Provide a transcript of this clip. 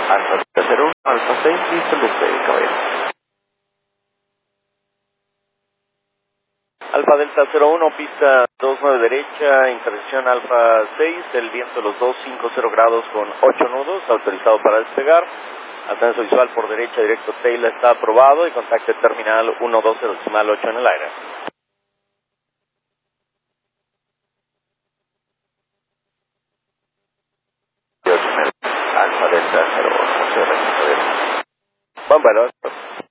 Alfa Delta 01, Alfa 6, listo el despegue, caballero. Alfa Delta 01, pista 29 derecha, intersección Alfa 6, el viento de los 250 grados con 8 nudos, autorizado para despegar. Alcance visual por derecha, directo tail está aprobado y contacte terminal 120.8 en el aire. Alfa Delta 01, buen valor.